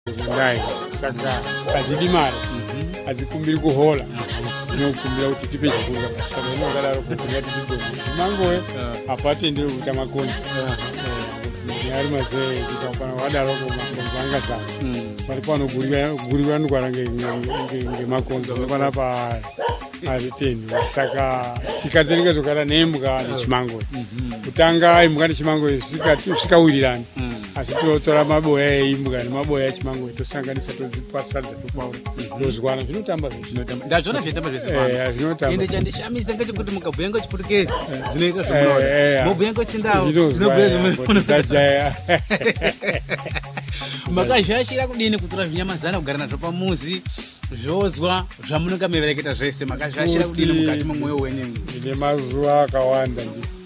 Ndai saka azidimara azikumbiri kuhola nokumbira kuti tipe chakudya saka inongadaro kumbira tipe mangowe apatendere kuita makonzo ari mazee tikapana wadaroko makonzo angasara pari pano gurirwa ndwara ngemakonzo pana pa azitendi saka chikateneka zokara nembwa nechimangowe kutanga imbwa nechimangowe zvisikawirirani asi totora maboya eimbwa nemaboya echimangowe tosanganisa tozipa sadza topaura ndozwana zvinotamba ndazvona zvaitamba zvese zvinotamba ende chandishamisa ngechekuti mukabhuya ngechipurukezi zvinoita zvinoona mobhuya ngechindau zvinobhuya makazvashira kudini kutora zvinyamazana kugara nazvo pamuzi zvozwa zvamunonga mevereketa zvese makazvashira kudini mukati memwoyo wenyu? ine mazuva akawanda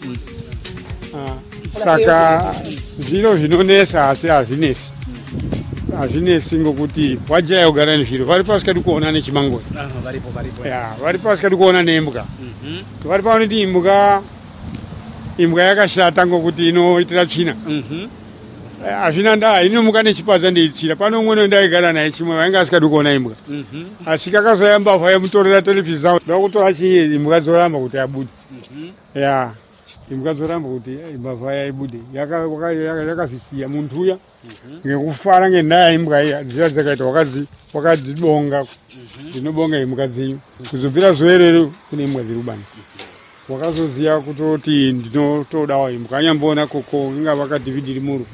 saka zviro zvinonesa asi hazvinesi ngokuti wajaya kugara nezviro vari pasikadi kuona nechimangowe vari pasikadi kuona nembwa vari paoneti imbwa yakashata ngokuti inoitira tsvina hazvina ndaa inomuka nechipadza ndeitsira pano umwe ndaigara naye chimwe vainge asikadi kuona imbwa asi kakazoya mbavha yemutorera televhizao ndoda kutora chii imbwa dzoramba kuti abude imbwa dzoramba kuti mbavha yaibude yakazvisiya muntu uya ngekufara ngendaa yaimbwa iya dziya dzakaita wakadzibonga ndinobonga imbwa dzenyu kuzobvira zoerero kune imbwa dziri kubani wakazoziya kutoti ndinotodawo imbwa anyamboona koko inga vakadhividhiri muru